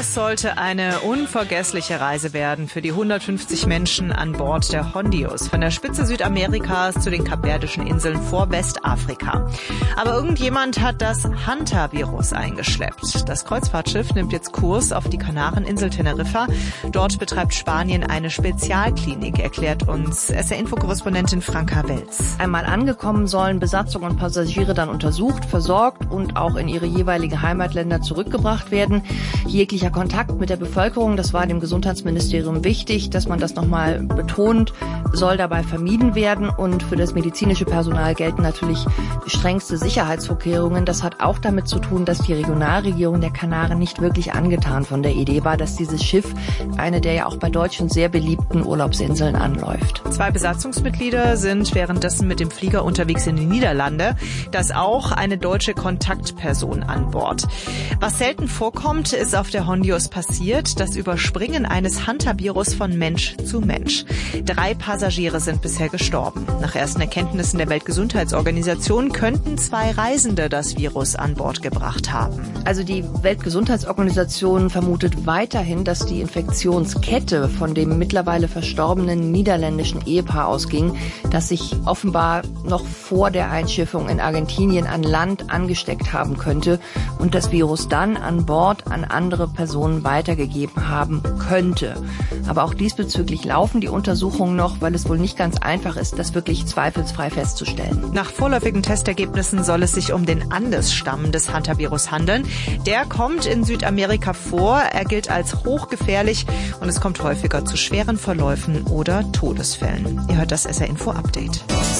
Das sollte eine unvergessliche Reise werden für die 150 Menschen an Bord der Hondius, von der Spitze Südamerikas zu den Kapverdischen Inseln vor Westafrika. Aber irgendjemand hat das Hanta-Virus eingeschleppt. Das Kreuzfahrtschiff nimmt jetzt Kurs auf die Kanareninsel Teneriffa. Dort betreibt Spanien eine Spezialklinik, erklärt uns SR-Info-Korrespondentin Franka Welz. Einmal angekommen sollen Besatzung und Passagiere dann untersucht, versorgt und auch in ihre jeweiligen Heimatländer zurückgebracht werden. Jeglicher Kontakt mit der Bevölkerung, das war dem Gesundheitsministerium wichtig, dass man das nochmal betont, soll dabei vermieden werden. Und für das medizinische Personal gelten natürlich strengste Sicherheitsvorkehrungen. Das hat auch damit zu tun, dass die Regionalregierung der Kanaren nicht wirklich angetan von der Idee war, dass dieses Schiff eine der ja auch bei Deutschen sehr beliebten Urlaubsinseln anläuft. 2 Besatzungsmitglieder sind währenddessen mit dem Flieger unterwegs in die Niederlande. Da ist auch eine deutsche Kontaktperson an Bord. Was selten vorkommt, ist auf der Hondius passiert: das Überspringen eines Hanta-Virus von Mensch zu Mensch. 3 Passagiere sind bisher gestorben. Nach ersten Erkenntnissen der Weltgesundheitsorganisation könnten 2 Reisende das Virus an Bord gebracht haben. Also die Weltgesundheitsorganisation vermutet weiterhin, dass die Infektionskette von dem mittlerweile verstorbenen niederländischen Ehepaar ausging, das sich offenbar noch vor der Einschiffung in Argentinien an Land angesteckt haben könnte und das Virus dann an Bord an andere Personen weitergegeben haben könnte. Aber auch diesbezüglich laufen die Untersuchungen noch, weil es wohl nicht ganz einfach ist, das wirklich zweifelsfrei festzustellen. Nach vorläufigen Testergebnissen soll es sich um den Andesstamm des Hanta-Virus handeln. Der kommt in Südamerika vor, er gilt als hochgefährlich und es kommt häufiger zu schweren Verläufen oder Todesfällen. Ihr hört das SR-Info-Update.